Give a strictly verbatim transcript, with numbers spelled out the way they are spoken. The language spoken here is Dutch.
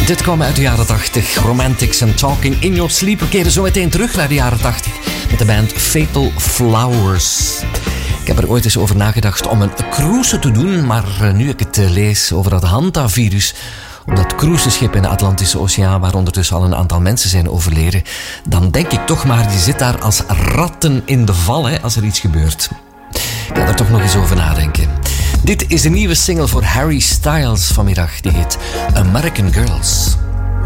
Dit kwam uit de jaren tachtig. Romantics and Talking in Your Sleep. We keren zo meteen terug naar de jaren tachtig met de band Fatal Flowers. Ik heb er ooit eens over nagedacht om een cruise te doen, maar nu ik het lees over dat hantavirus, op dat cruiseschip in de Atlantische Oceaan, waar ondertussen al een aantal mensen zijn overleden, dan denk ik toch maar, die zit daar als ratten in de val, hè, als er iets gebeurt. Ik ga er toch nog eens over nadenken. Dit is de nieuwe single voor Harry Styles vanmiddag. Die heet American Girls.